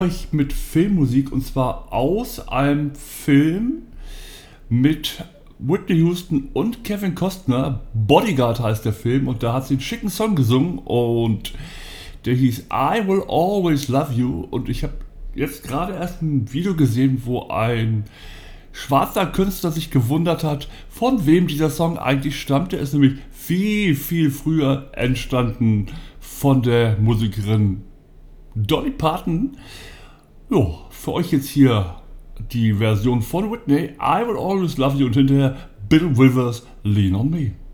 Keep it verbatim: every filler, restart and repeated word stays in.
euch mit Filmmusik und zwar aus einem Film mit Whitney Houston und Kevin Costner. Bodyguard heißt der Film und da hat sie einen schicken Song gesungen und der hieß I Will Always Love You und ich habe jetzt gerade erst ein Video gesehen, wo ein schwarzer Künstler sich gewundert hat, von wem dieser Song eigentlich stammt. Der ist nämlich viel, viel früher entstanden von der Musikerin Dolly Parton. Jo, für euch jetzt hier die Version von Whitney, I Will Always Love You und hinterher Bill Withers, Lean on Me.